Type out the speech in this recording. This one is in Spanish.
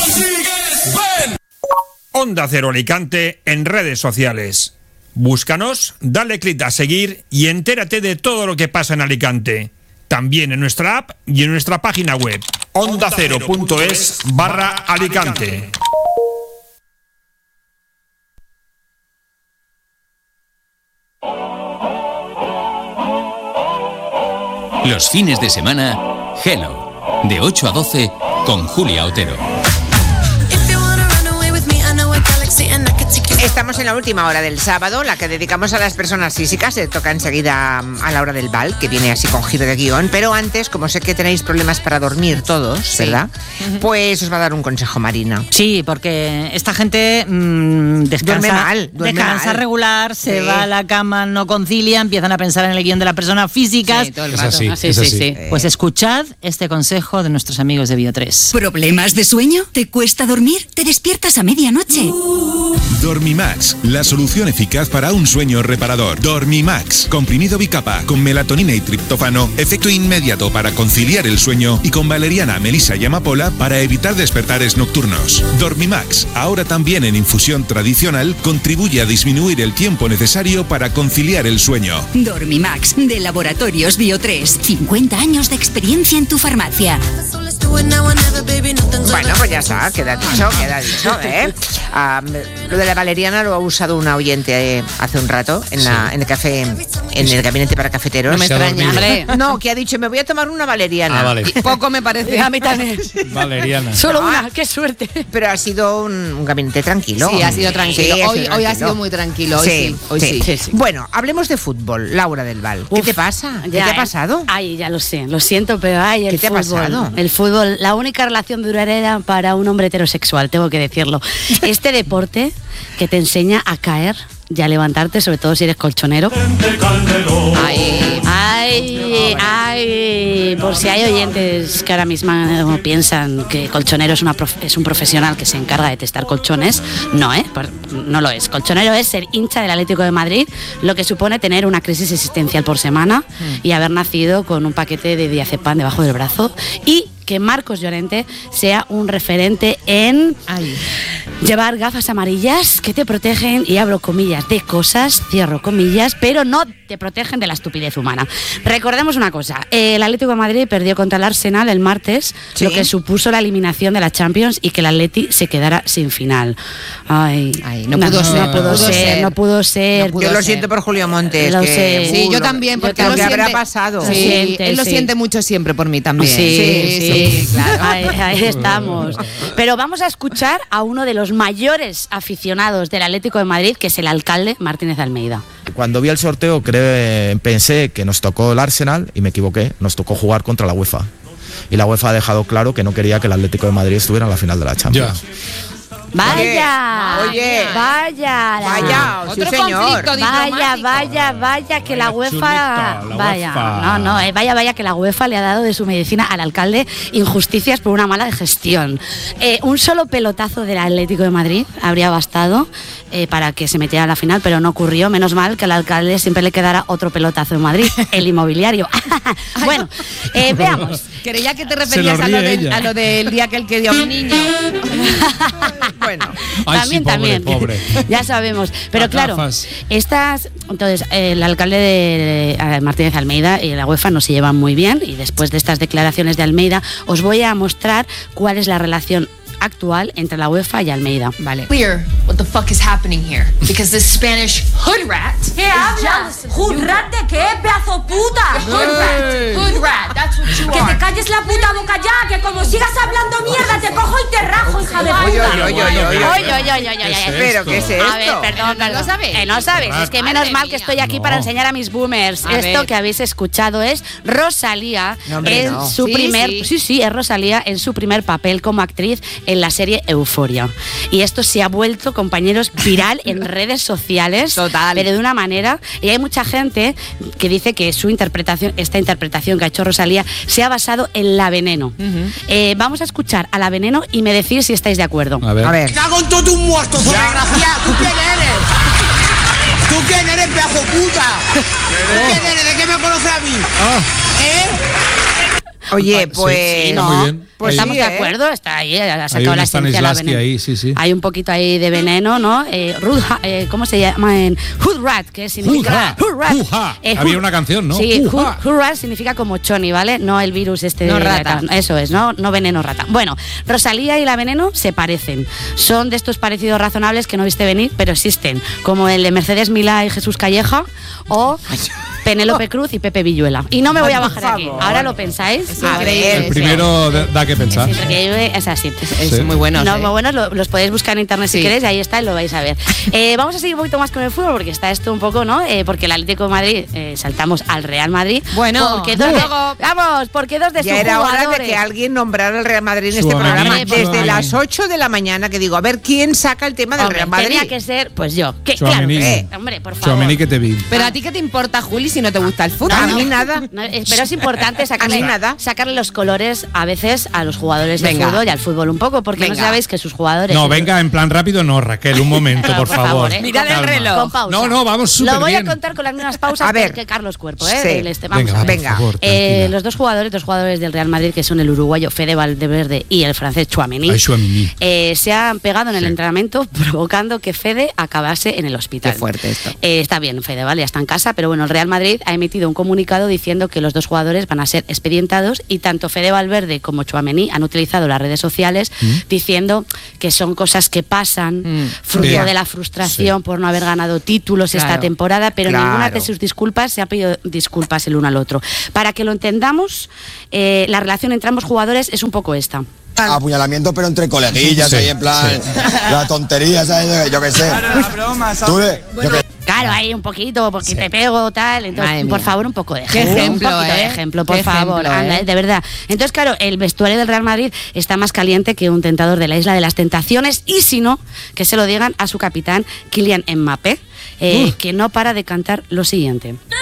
consigues, ven. Onda Cero Alicante en redes sociales. Búscanos, dale clic a seguir y entérate de todo lo que pasa en Alicante. También en nuestra app y en nuestra página web ondacero.es/Alicante. Los fines de semana, Hello, de 8 a 12 con Julia Otero. Estamos en la última hora del sábado, la que dedicamos a las personas físicas. Se toca enseguida a la hora del bal, que viene así con giro de guión. Pero antes, como sé que tenéis problemas para dormir todos, sí, ¿verdad? Pues os va a dar un consejo Marina. Sí, porque esta gente descansa, descansa mal, regular, se va a la cama, no concilia, empiezan a pensar en el guión de la persona física. Sí, todo el rato. Sí. Pues escuchad este consejo de nuestros amigos de Bio3. ¿Problemas de sueño? ¿Te cuesta dormir? ¿Te despiertas a medianoche? Dormimax, la solución eficaz para un sueño reparador. Dormimax, comprimido bicapa, con melatonina y triptófano, efecto inmediato para conciliar el sueño, y con valeriana, melisa y amapola para evitar despertares nocturnos. Dormimax, ahora también en infusión tradicional, contribuye a disminuir el tiempo necesario para conciliar el sueño. Dormimax, de Laboratorios Bio3, 50 años de experiencia en tu farmacia. Bueno, pues ya está, queda dicho, ¿eh? Lo de la valeriana lo ha usado una oyente hace un rato en el café, en el gabinete para cafeteros. No me extraña, hombre. No, que ha dicho, me voy a tomar una valeriana. Ah, vale. Poco me parece. A mí también. Valeriana. Solo una, qué suerte. Pero ha sido un gabinete tranquilo. Sí, ha sido tranquilo. Sí, hoy ha sido muy tranquilo. Hoy sí. Bueno, hablemos de fútbol, Laura del Val. ¿Qué te pasa? ¿Qué te ha pasado? Ay, ya lo sé, lo siento, pero el ¿qué te fútbol, ha pasado? El fútbol, la única relación duradera para un hombre heterosexual, tengo que decirlo. Este deporte que te enseña a caer y a levantarte, sobre todo si eres colchonero. Ay, por si hay oyentes que ahora mismo piensan que colchonero es un profesional que se encarga de testar colchones, no, no lo es. Colchonero es ser hincha del Atlético de Madrid, lo que supone tener una crisis existencial por semana y haber nacido con un paquete de diazepam debajo del brazo, y que Marcos Llorente sea un referente en llevar gafas amarillas que te protegen, y abro comillas, de cosas, cierro comillas, pero no te protegen de la estupidez humana. Recordemos una cosa, el Atlético de Madrid perdió contra el Arsenal el martes, ¿sí?, lo que supuso la eliminación de la Champions y que el Atleti se quedara sin final. No pudo ser. Yo lo siento por Julio Montes. Sí, yo también, porque lo que habrá pasado. Sí, él lo siente mucho siempre por mí también. Sí, claro. Ahí estamos. Pero vamos a escuchar a uno de los mayores aficionados del Atlético de Madrid, que es el alcalde Martínez Almeida. Cuando vi el sorteo pensé que nos tocó el Arsenal y me equivoqué, nos tocó jugar contra la UEFA. Y la UEFA ha dejado claro que no quería que el Atlético de Madrid estuviera en la final de la Champions. Ya. Vaya, sí, señor. Vaya, que la UEFA, vaya que la UEFA le ha dado de su medicina al alcalde injusticias por una mala gestión. Un solo pelotazo del Atlético de Madrid habría bastado para que se metiera a la final, pero no ocurrió. Menos mal que al alcalde siempre le quedara otro pelotazo en Madrid, el inmobiliario. Bueno, veamos. Creía que te referías a lo del día que dio a un niño. Bueno, también. Pobre. Ya sabemos. Pero claro, entonces el alcalde de Martínez Almeida y la UEFA no se llevan muy bien, y después de estas declaraciones de Almeida os voy a mostrar cuál es la relación actual entre la UEFA y Almeida. Vale. Clear what the fuck is happening here, because this Spanish hood rat. ¿Qué hablas? ¿Hood rat de qué, pedazo puta? Hood rat, that's what you Que are. te calles la puta boca ya, que como sigas hablando mierda te cojo y te rajo, hija de puta. ¿Pero qué es esto? A ver, perdón. ¿No sabes? No sabes, es que menos mal que estoy aquí para enseñar a mis boomers. Esto que habéis escuchado es Rosalía su primer... Sí, es Rosalía en su primer papel como actriz en la serie Euforia. Y esto se ha vuelto, compañeros, viral en redes sociales. Total. Pero de una manera. Y hay mucha gente que dice que esta interpretación que ha hecho Rosalía se ha basado en La Veneno. Vamos a escuchar a La Veneno y me decís si estáis de acuerdo. A ver. ¡Cago en todo un muerto, desgraciado! ¿Tú quién eres? ¿Tú quién eres, pedazo puta? ¿Tú quién eres? ¿De qué me conoces a mí? Oye, pues Pues estamos de acuerdo, está ahí, ha sacado la esencia de la veneno. Ahí, sí. Hay un poquito ahí de veneno, ¿no? ¿Cómo se llama? Hood Rat, que significa... Había una canción, ¿no? Sí, Hood Rat significa como choni, ¿vale? No el virus no rata. Eso es, no veneno rata. Bueno, Rosalía y la veneno se parecen. Son de estos parecidos razonables que no viste venir, pero existen. Como el de Mercedes Milá y Jesús Calleja o... Penélope Cruz y Pepe Villuela. Y no me voy a bajar aquí. Ahora lo pensáis. El primero da que pensar. Sí, porque es así. Es muy bueno. No, muy buenos, los podéis buscar en internet si queréis, ahí está y lo vais a ver. Vamos a seguir un poquito más con el fútbol porque está esto un poco, ¿no? Porque el Atlético de Madrid, saltamos al Real Madrid. Bueno, porque dos de sus era jugadores. hora de que alguien nombrara al Real Madrid en este programa. Desde las 8 de la mañana que digo, a ver quién saca el tema del Real Madrid. Tenía que ser, pues yo. Claro, hombre, por favor. Tchouaméni, que te vi. Pero a ti qué te importa, Juli, si no te gusta el fútbol. A mí nada. Pero es importante sacarle los colores a veces a los jugadores de fútbol y al fútbol un poco, porque no sabéis que sus jugadores... No, venga, en plan rápido no, Raquel, un momento, por favor. Mirad el reloj. Con pausa. No, vamos súper bien. Lo voy a contar con las mismas pausas que Carlos Cuerpo, Sí. Venga. Los dos jugadores del Real Madrid, que son el uruguayo Fede Valverde y el francés Tchouaméni, se han pegado en el entrenamiento provocando que Fede acabase en el hospital. Qué fuerte esto. Está bien, Fede, ¿vale? Ya está en casa, pero bueno, el Real Madrid ha emitido un comunicado diciendo que los dos jugadores van a ser expedientados y tanto Fede Valverde como Tchouaméni han utilizado las redes sociales diciendo que son cosas que pasan fruto de la frustración por no haber ganado títulos esta temporada, pero ninguna de sus disculpas se ha pedido disculpas el uno al otro. Para que lo entendamos, la relación entre ambos jugadores es un poco esta. Apuñalamiento, pero entre coleguillas, ahí en plan, la tontería, ¿sabes? Yo qué sé. Claro, ahí un poquito, porque te pego, tal. Entonces, por favor, un poco de ejemplo. Qué ejemplo, un poquito de ejemplo, por favor. Anda, de verdad. Entonces, claro, el vestuario del Real Madrid está más caliente que un tentador de la Isla de las Tentaciones. Y si no, que se lo digan a su capitán, Kylian Mbappé, que no para de cantar lo siguiente.